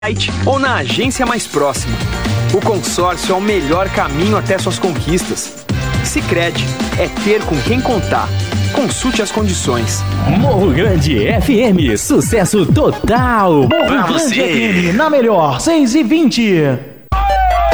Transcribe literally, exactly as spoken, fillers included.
site ou na agência mais próxima. O consórcio é o melhor caminho até suas conquistas. Sicredi é ter com quem contar. Consulte as condições. Morro Grande F M, sucesso total. Morro Grande F M, na melhor, seis e vinte.